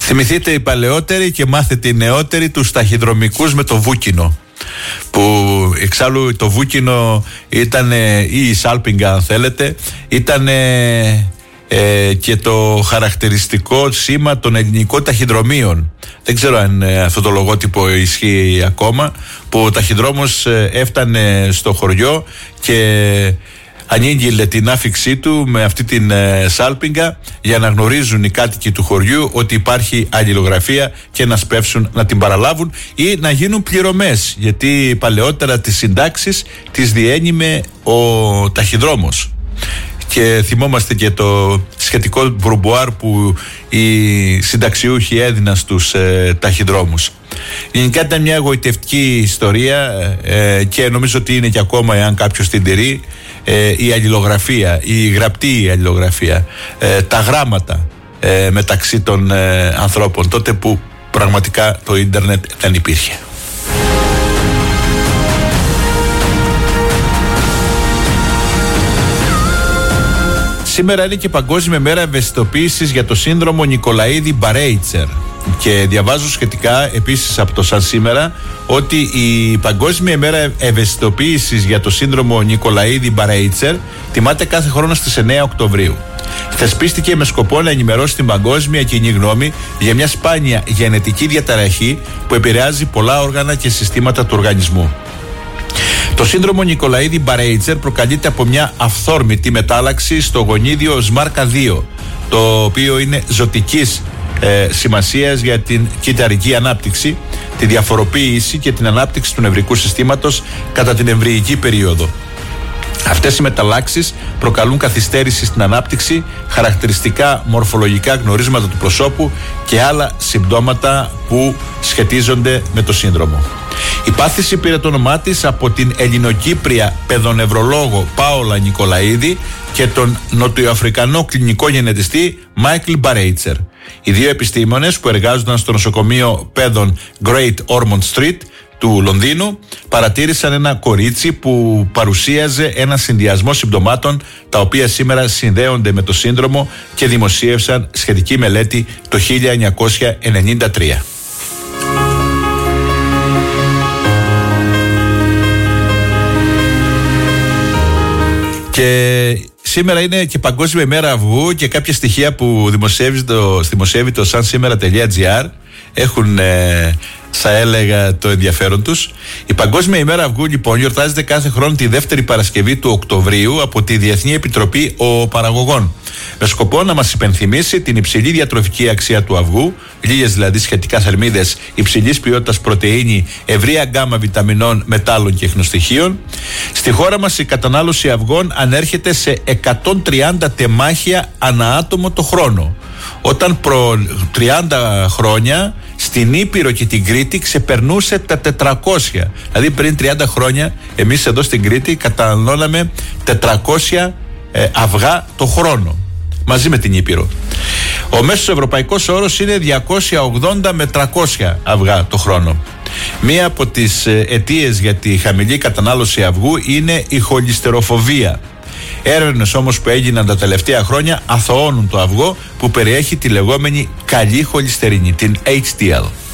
Θυμηθείτε οι παλαιότεροι και μάθετε οι νεότεροι τους ταχυδρομικούς με το βούκινο. Που εξάλλου το βούκινο ήταν, ή η σάλπιγγα αν θέλετε, ήταν και το χαρακτηριστικό σήμα των ελληνικών ταχυδρομείων. Δεν ξέρω αν αυτό το λογότυπο ισχύει ακόμα, που ο ταχυδρόμος έφτανε στο χωριό και ανήγγειλε την άφιξή του με αυτή την σάλπιγγα για να γνωρίζουν οι κάτοικοι του χωριού ότι υπάρχει αλληλογραφία και να σπεύσουν να την παραλάβουν ή να γίνουν πληρωμές, γιατί παλαιότερα τις συντάξεις τις διένυμε ο ταχυδρόμος. Και θυμόμαστε και το σχετικό μπουρμπουάρ που οι συνταξιούχοι έδιναν στους ταχυδρόμους. Γενικά ήταν μια εγωιτευτική ιστορία και νομίζω ότι είναι και ακόμα, εάν κάποιος την τηρεί, η αλληλογραφία, η γραπτή αλληλογραφία, τα γράμματα μεταξύ των ανθρώπων, τότε που πραγματικά το ίντερνετ δεν υπήρχε. Σήμερα είναι και Παγκόσμια Μέρα Ευαισθητοποίησης για το σύνδρομο Νικολαΐδη-Μπαρέιτσερ. Και διαβάζω σχετικά επίσης από το σαν σήμερα ότι η Παγκόσμια Μέρα Ευαισθητοποίησης για το σύνδρομο Νικολαΐδη-Μπαρέιτσερ τιμάται κάθε χρόνο στις 9 Οκτωβρίου. Θεσπίστηκε με σκοπό να ενημερώσει την παγκόσμια κοινή γνώμη για μια σπάνια γενετική διαταραχή που επηρεάζει πολλά όργανα και συστήματα του οργανισμού. Το σύνδρομο Νικολαΐδη-Μπαρέιτσερ προκαλείται από μια αυθόρμητη μετάλλαξη στο γονίδιο SMARCA2, το οποίο είναι ζωτικής σημασίας για την κυταρική ανάπτυξη, τη διαφοροποίηση και την ανάπτυξη του νευρικού συστήματος κατά την εμβρυϊκή περίοδο. Αυτές οι μεταλλάξεις προκαλούν καθυστέρηση στην ανάπτυξη, χαρακτηριστικά μορφολογικά γνωρίσματα του προσώπου και άλλα συμπτώματα που σχετίζονται με το σύνδρομο. Η πάθηση πήρε το όνομά της από την Ελληνοκύπρια παιδονευρολόγο Πάολα Νικολαΐδη και τον νοτιοαφρικανό κλινικό γενετιστή Μάικλ Μπαρέιτσερ. Οι δύο επιστήμονες που εργάζονταν στο νοσοκομείο παιδών Great Ormond Street του Λονδίνου παρατήρησαν ένα κορίτσι που παρουσίαζε ένα συνδυασμό συμπτωμάτων τα οποία σήμερα συνδέονται με το σύνδρομο και δημοσίευσαν σχετική μελέτη το 1993. Και σήμερα είναι και Παγκόσμια ημέρα αυγού και κάποια στοιχεία που δημοσιεύει το sansimera.gr έχουν, θα έλεγα, το ενδιαφέρον τους. Η Παγκόσμια ημέρα αυγού λοιπόν γιορτάζεται κάθε χρόνο τη δεύτερη Παρασκευή του Οκτωβρίου από τη Διεθνή Επιτροπή Παραγωγών, με σκοπό να μας υπενθυμίσει την υψηλή διατροφική αξία του αυγού, λίγες δηλαδή σχετικά θερμίδες, υψηλής ποιότητας πρωτεΐνη, ευρεία γκάμα βιταμινών, μετάλλων και ιχνοστοιχείων. Στη χώρα μας η κατανάλωση αυγών ανέρχεται σε 130 τεμάχια ανά άτομο το χρόνο, όταν προ 30 χρόνια στην Ήπειρο και την Κρήτη ξεπερνούσε τα 400. Δηλαδή πριν 30 χρόνια εμείς εδώ στην Κρήτη καταναλώναμε 400 αυγά το χρόνο, μαζί με την Ήπειρο. Ο μέσος ευρωπαϊκός όρος είναι 280 με 300 αυγά το χρόνο. Μία από τις αιτίες για τη χαμηλή κατανάλωση αυγού είναι η χολυστεροφοβία. Έρευνες όμως που έγιναν τα τελευταία χρόνια αθωώνουν το αυγό που περιέχει τη λεγόμενη καλή χολυστερίνη, την HDL.